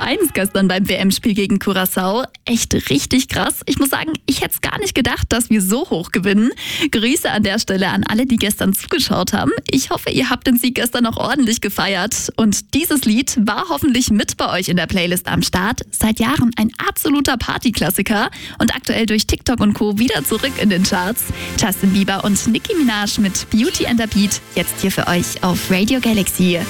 1 gestern beim WM-Spiel gegen Curaçao. Echt richtig krass. Ich muss sagen, ich hätte es gar nicht gedacht, dass wir so hoch gewinnen. Grüße an der Stelle an alle, die gestern zugeschaut haben. Ich hoffe, ihr habt den Sieg gestern noch ordentlich gefeiert. Und dieses Lied war hoffentlich mit bei euch in der Playlist am Start. Seit Jahren ein absoluter Partyklassiker und aktuell durch TikTok und Co. wieder zurück in den Charts. Justin Bieber und Nicki Minaj mit Beauty and the Beat jetzt hier für euch auf Radio Galaxy.